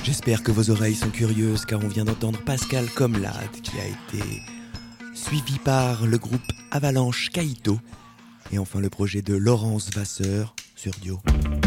J'espère que vos oreilles sont curieuses car on vient d'entendre Pascal Comlade qui a été suivi par le groupe Avalanche Kaito et enfin le projet de Laurence Vasseur sur Dio.